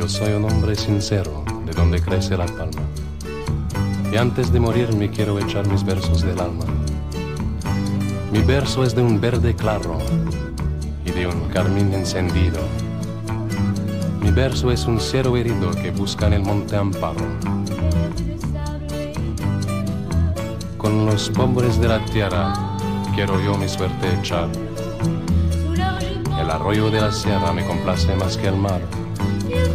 Yo soy un hombre sincero, de donde crece la palma. Y antes de morir me quiero echar mis versos del alma. Mi verso es de un verde claro y de un carmín encendido. Mi verso es un cero herido que busca en el monte amparo. Con los pobres de la tierra quiero yo mi suerte echar. El arroyo de la sierra me complace más que el mar.